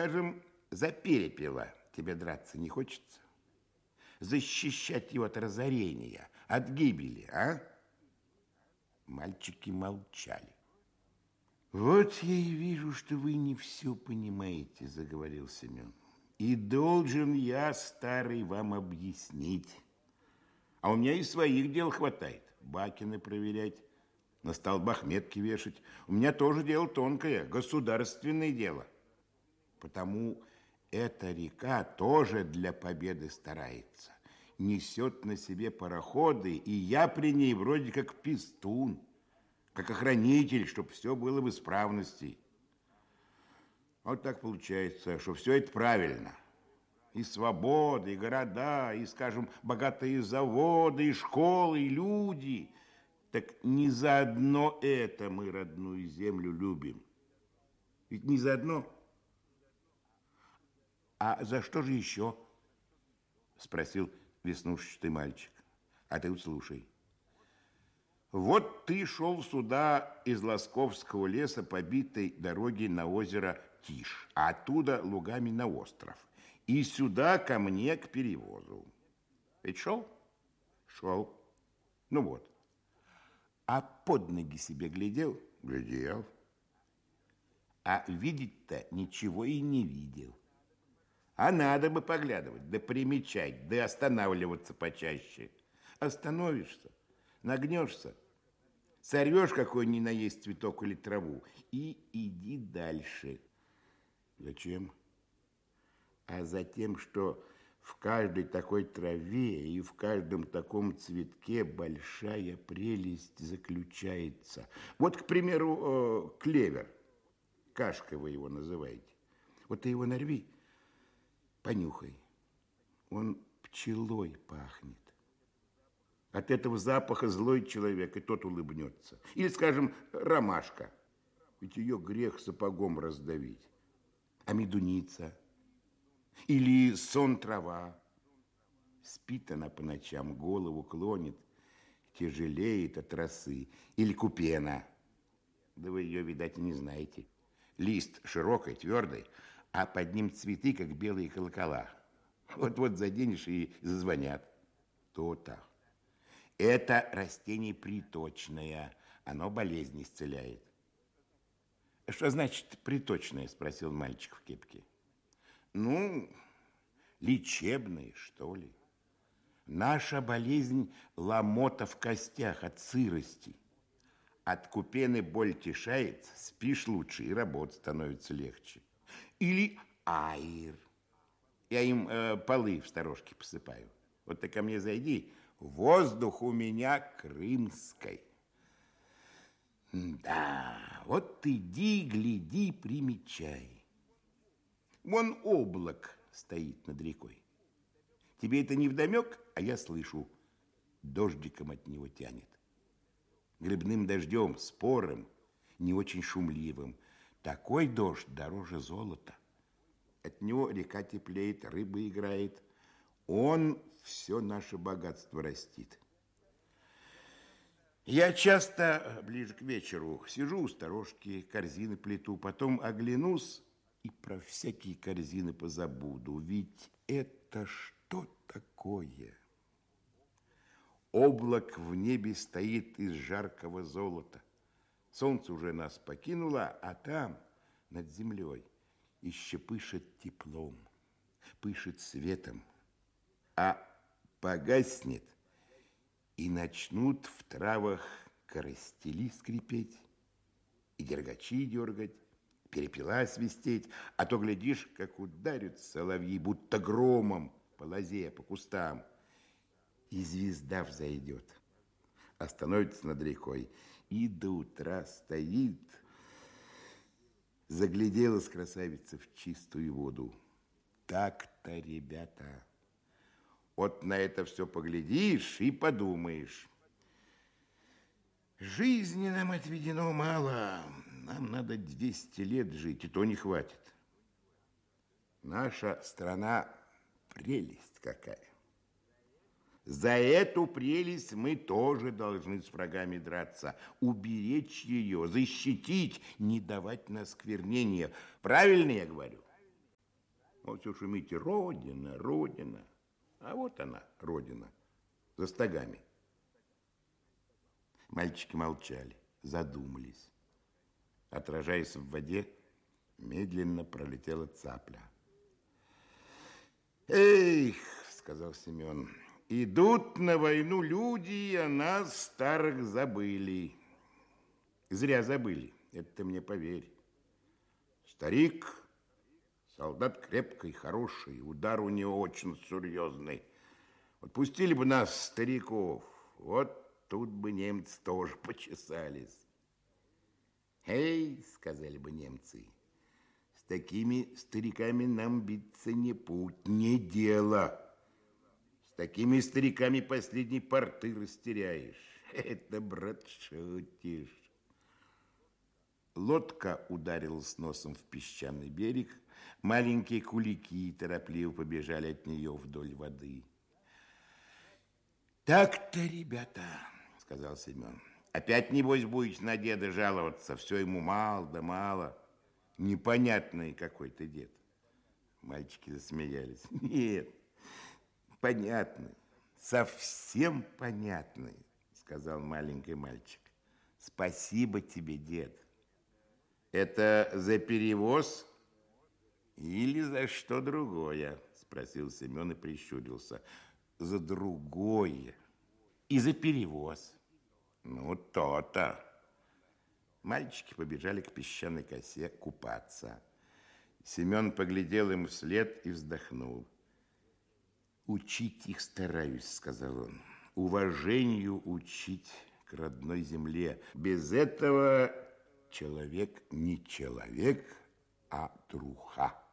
скажем, за Перепела тебе драться не хочется? Защищать его от разорения, от гибели, а? Мальчики молчали. Вот я и вижу, что вы не все понимаете, заговорил Семен. И должен я, старый, вам объяснить. А у меня и своих дел хватает. Бакины проверять, на столбах метки вешать. У меня тоже дело тонкое, государственное дело. Потому эта река тоже для победы старается. Несет на себе пароходы, и я при ней вроде как пистун, как охранитель, чтобы все было в исправности. Вот так получается, что все это правильно. И свобода, и города, и, скажем, богатые заводы, и школы, и люди. Так не заодно это мы родную землю любим. Ведь не заодно. А за что же еще? Спросил веснушчатый мальчик. А ты вот слушай. Вот ты шел сюда из Лосковского леса по битой дороге на озеро Тиш, а оттуда лугами на остров. И сюда ко мне к перевозу. Ведь шел? Шел. Ну вот. А под ноги себе глядел? Глядел. А видеть-то ничего и не видел. А надо бы поглядывать, да примечать, да останавливаться почаще. Остановишься, нагнешься, сорвешь какой ни на есть цветок или траву и иди дальше. Зачем? А затем, что в каждой такой траве и в каждом таком цветке большая прелесть заключается. Вот, к примеру, клевер. Кашкой вы его называете. Вот ты его нарви, понюхай. Он пчелой пахнет. От этого запаха злой человек, и тот улыбнется. Или, скажем, ромашка. Ведь ее грех сапогом раздавить. А медуница? Или сон-трава. Спит она по ночам, голову клонит, тяжелеет от росы. Или купена. Да вы ее, видать, и не знаете. Лист широкий, твердый, а под ним цветы, как белые колокола. Вот-вот заденешь и зазвонят. То-то. Это растение приточное, оно болезни исцеляет. Что значит приточное, спросил мальчик в кепке. Ну, лечебное, что ли. Наша болезнь ломота в костях от сырости. От купены боль тишает, спишь лучше, и работа становится легче. Или аир. Я им полы в сторожке посыпаю. Вот ты ко мне зайди, воздух у меня крымской. Да, вот иди, гляди, примечай. Вон облак стоит над рекой. Тебе это не вдомек, а я слышу, дождиком от него тянет. Грибным дождем, спорым, не очень шумливым. Такой дождь дороже золота. От него река теплеет, рыба играет. Он все наше богатство растит. Я часто ближе к вечеру сижу у сторожки, корзины плету, потом оглянусь и про всякие корзины позабуду. Ведь это что такое? Облак в небе стоит из жаркого золота. Солнце уже нас покинуло, а там, над землей, еще пышет теплом, пышет светом. А погаснет, и начнут в травах коростели скрипеть, и дергачи дергать, перепела свистеть, а то, глядишь, как ударят соловьи, будто громом по лозе, по кустам, и звезда взойдет, остановится над рекой, и до утра стоит. Загляделась красавица в чистую воду. Так-то, ребята, вот на это все поглядишь и подумаешь. Жизни нам отведено мало, нам надо 200 лет жить, и то не хватит. Наша страна прелесть какая. За эту прелесть мы тоже должны с врагами драться, уберечь ее, защитить, не давать на осквернение. Правильно я говорю? Вот все шумите, Родина, Родина. А вот она, Родина, за стогами. Мальчики молчали, задумались. Отражаясь в воде, медленно пролетела цапля. «Эх, — сказал Семен, — идут на войну люди, а нас, старых, забыли. Зря забыли, это ты мне поверь. Старик, солдат крепкий, хороший, удар у него очень серьезный. Вот пустили бы нас, стариков, вот тут бы немцы тоже почесались. Эй, — сказали бы немцы, — с такими стариками нам биться не путь, не дело. С такими стариками последней порты растеряешь. Это, брат, шутишь. Лодка ударилась носом в песчаный берег. Маленькие кулики торопливо побежали от нее вдоль воды. Так-то, ребята, — сказал Семен, — опять, небось, будете на деда жаловаться. Все ему мало да мало. Непонятный какой-то дед. Мальчики засмеялись. Нет, понятный, совсем понятный, сказал маленький мальчик. Спасибо тебе, дед. Это за перевоз или за что другое? Спросил Семен и прищурился. За другое и за перевоз. Ну, то-то. Мальчики побежали к песчаной косе купаться. Семен поглядел им вслед и вздохнул. «Учить их стараюсь», — сказал он. «Уважению учить к родной земле. Без этого человек не человек, а труха».